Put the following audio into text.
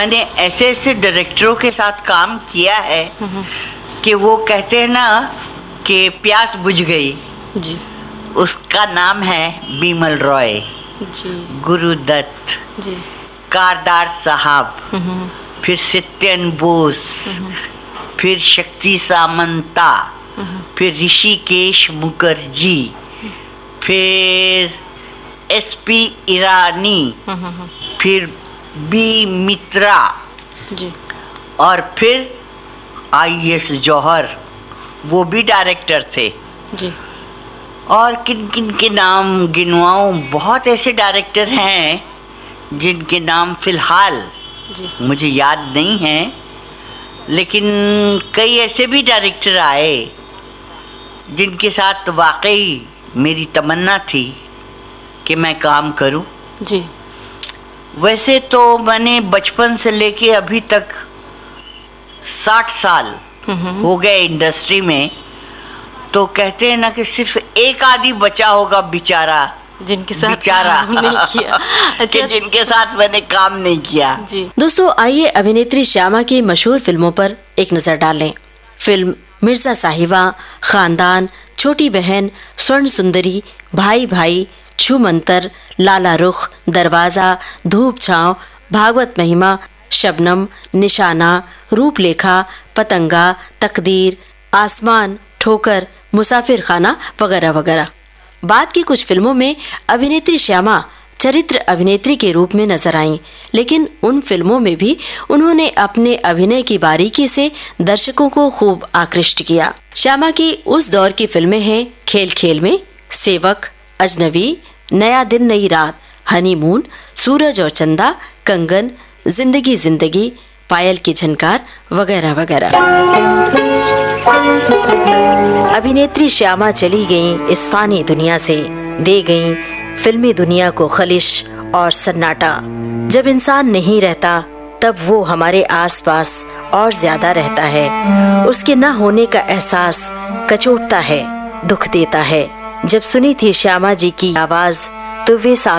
मैंने ऐसे ऐसे डायरेक्टरों के साथ काम किया है कि वो कहते हैं ना कि प्यास बुझ गई जी। उसका नाम है बिमल रॉय जी। गुरुदत्त जी। कारदार साहब, फिर सत्यन बोस, फिर शक्ति सामंता, फिर ऋषिकेश मुखर्जी, फिर एसपी ईरानी, फिर बी मित्रा जी। और फिर आईएस जौहर, वो भी डायरेक्टर थे। जी। और किन किन के नाम गिनवाऊं, बहुत ऐसे डायरेक्टर हैं जिनके नाम फिलहाल मुझे याद नहीं हैं, लेकिन कई ऐसे भी डायरेक्टर आए जिनके साथ वाकई मेरी तमन्ना थी कि मैं काम करूं। जी। वैसे तो मैंने बचपन से लेके अभी तक 60 साल हो गए इंडस्ट्री में, तो कहते हैं ना कि सिर्फ एक आदि बचा होगा बेचारा जिनके साथ काम नहीं किया। अच्छा, जिनके साथ मैंने काम नहीं किया। जी। दोस्तों, आइए अभिनेत्री श्यामा की मशहूर फिल्मों पर एक नजर डालें। फिल्म मिर्जा साहिबा, खानदान, छोटी बहन, स्वर्ण सुंदरी, भाई भाई, छूमंतर, लाला रुख, दरवाजा, धूप छांव, भागवत महिमा, शबनम, निशाना, रूपलेखा, पतंगा, तकदीर, आसमान, ठोकर, मुसाफिर खाना वगैरह वगैरह। बाद की कुछ फिल्मों में अभिनेत्री श्यामा चरित्र अभिनेत्री के रूप में नजर आईं, लेकिन उन फिल्मों में भी उन्होंने अपने अभिनय की बारीकी से दर्शकों को खूब आकृष्ट किया। श्यामा की उस दौर की फिल्में हैं खेल खेल में, सेवक, अजनबी, नया दिन नई रात, हनीमून, सूरज और चंदा, कंगन, जिंदगी जिंदगी, पायल की झनकार वगैरह वगैरह। अभिनेत्री श्यामा चली गईं इस फानी दुनिया से, दे गईं फिल्मी दुनिया को खलिश और सन्नाटा। जब इंसान नहीं रहता तब वो हमारे आसपास और ज्यादा रहता है। उसके न होने का एहसास कचोटता है, दुख देता है। जब सुनी थी श्यामा जी की आवाज तो वे